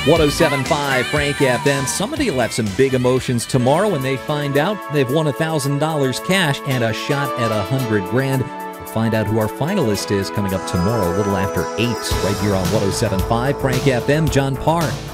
107.5 Frank FM. Somebody will have some big emotions tomorrow when they find out they've won $1,000 cash and a shot at $100,000. We'll find out who our finalist is coming up tomorrow, a little after 8, right here on 107.5 Frank FM. John Parr.